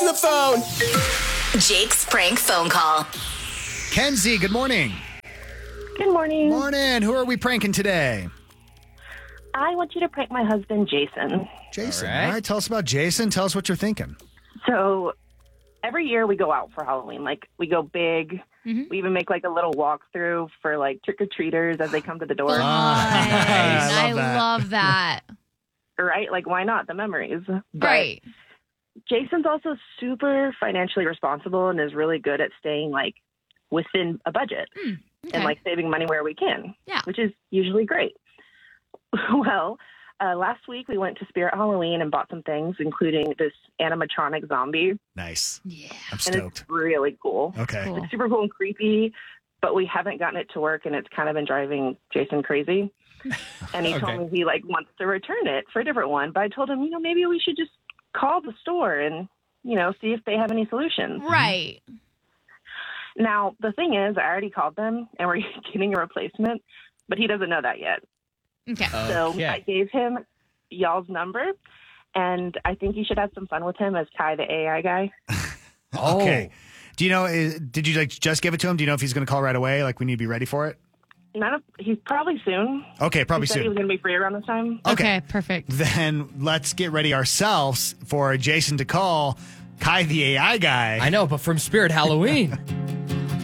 Answer the phone. Jake's prank phone call. Kenzie, good morning. Good morning. Morning. Who are we pranking today? I want you to prank my husband, Jason. Jason. All right. All right. Tell us about Jason. Tell us what you're thinking. So every year we go out for Halloween. Like, we go big. We even make like a little walkthrough for like trick-or-treaters as they come to the door. I love that. Right? Like, why not? The memories. But Right. Jason's also super financially responsible and is really good at staying like within a budget and like saving money where we can. Yeah. Which is usually great. Well, last week we went to Spirit Halloween and bought some things, including this animatronic zombie. Nice. Yeah. I'm And stoked. it's really cool. Okay. Cool. It's super cool and creepy, but we haven't gotten it to work, and it's kind of been driving Jason crazy. And he told me he like wants to return it for a different one, but I told him, maybe we should just call the store and, see if they have any solutions. Right. Now, the thing is, I already called them, and we're getting a replacement, but he doesn't know that yet. Okay. So I gave him y'all's number, and I think you should have some fun with him as Kai, the AI guy. Okay. Do you know, did you just give it to him? Do you know if he's going to call right away? Like, we need to be ready for it? He's probably soon. Okay, probably He said he soon. was going to be free around this time. Okay, perfect. Then let's get ready ourselves for Jason to call Kai, the AI guy. I know, but from Spirit Halloween.